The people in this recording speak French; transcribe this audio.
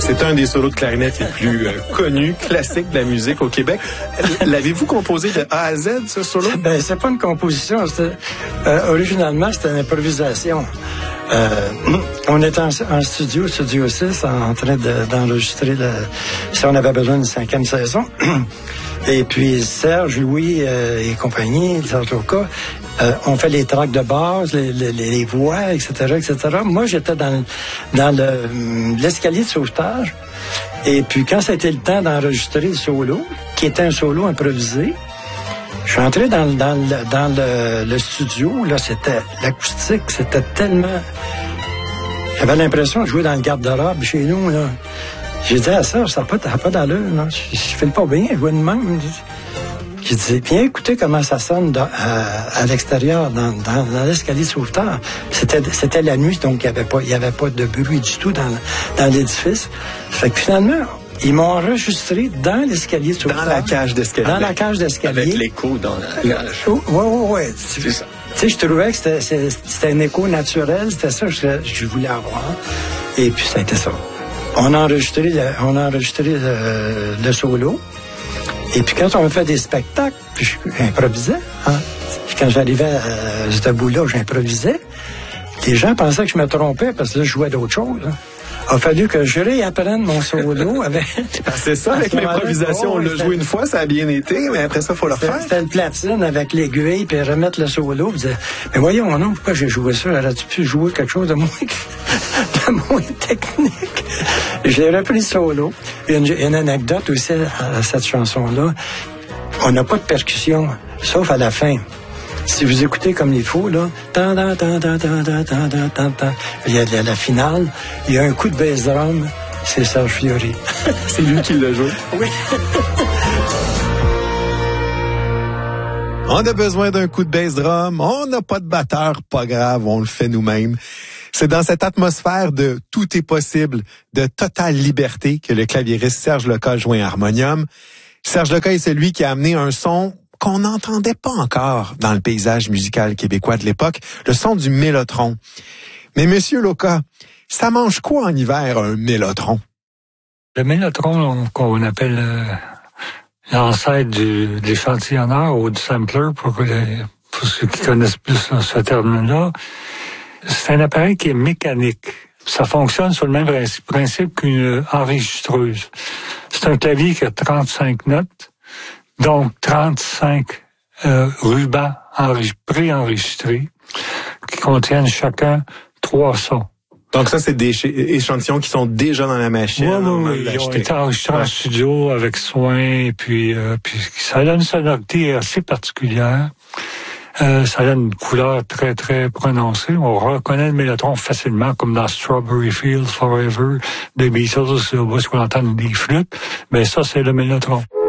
C'est un des solos de clarinette les plus connus, classiques de la musique au Québec. L'avez-vous composé de A à Z, ce solo? Ben, c'est pas une composition. Originalement, c'était une improvisation. On était en studio 6, en train d'enregistrer si on avait besoin d'une 5e saison. Et puis Serge, Louis et compagnie, Serge Loca, on fait les tracks de base, les voix, etc., etc. Moi, j'étais dans l'escalier de sauvetage. Et puis, quand ça a été le temps d'enregistrer le solo, qui était un solo improvisé, je suis entré dans le studio. Là, c'était l'acoustique, c'était tellement... J'avais l'impression de jouer dans le garde-robe chez nous, là. J'ai dit à ça n'a pas d'allure, là. Je fais pas bien, jouer de même. J'ai dit, viens écouter comment ça sonne à l'extérieur, dans l'escalier de sauveteur. C'était la nuit, donc il y avait pas de bruit du tout dans l'édifice. Fait que finalement, ils m'ont enregistré dans l'escalier de sauveteur. Dans la cage d'escalier. Dans la cage d'escalier. Avec l'écho dans la cage. Oui. C'est ça. Tu sais, je trouvais que c'était un écho naturel, c'était ça que je voulais avoir. Et puis, ça a été ça. On a enregistré le solo. Et puis, quand on fait des spectacles, puis j'improvisais. Hein. Puis quand j'arrivais à ce bout-là, j'improvisais. Les gens pensaient que je me trompais parce que là, je jouais d'autres choses. Hein. Il a fallu que je réapprenne mon solo avec... C'est ça, avec l'improvisation. On l'a joué une fois, ça a bien été, mais après ça, il faut le refaire. C'était le platine avec l'aiguille, puis remettre le solo. Puis mais voyons, non, pourquoi j'ai joué ça? Aurais-tu pu jouer quelque chose de moins technique? J'ai repris le solo. Il y a une anecdote aussi à cette chanson-là. On n'a pas de percussion, sauf à la fin. Si vous écoutez comme il faut, là, il y a la finale, il y a un coup de bass drum, c'est Serge Fiori. C'est lui qui l'a joué? Oui. On a besoin d'un coup de bass drum, on n'a pas de batteur, pas grave, on le fait nous-mêmes. C'est dans cette atmosphère de tout est possible, de totale liberté que le claviériste Serge Loca joint harmonium. Serge Loca est celui qui a amené un son qu'on n'entendait pas encore dans le paysage musical québécois de l'époque, le son du mélotron. Mais Monsieur Loca, ça mange quoi en hiver, un mélotron? Le mélotron, qu'on appelle l'ancêtre de l'échantillonneur ou du sampler, pour ceux qui connaissent plus ce terme-là, c'est un appareil qui est mécanique. Ça fonctionne sur le même principe qu'une enregistreuse. C'est un clavier qui a 35 notes. Donc, 35 rubans préenregistrés qui contiennent chacun 3 sons. Donc ça, c'est des échantillons qui sont déjà dans la machine. Oui, ils ont été enregistrés en studio avec soin, et puis ça donne une sonorité assez particulière. Ça donne une couleur très, très prononcée. On reconnaît le mélotron facilement, comme dans Strawberry Fields Forever des Beatles, où est-ce qu'on entend des flûtes. Mais ça, c'est le mélotron.